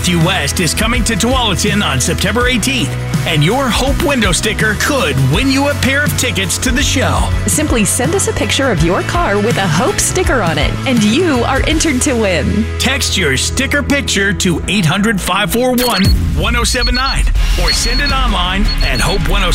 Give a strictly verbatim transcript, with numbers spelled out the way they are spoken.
Matthew West is coming to Tualatin on September eighteenth, and your Hope window sticker could win you a pair of tickets to the show. Simply send us a picture of your car with a Hope sticker on it, and you are entered to win. Text your sticker picture to eight hundred, five four one, one oh seven nine or send it online at hope ten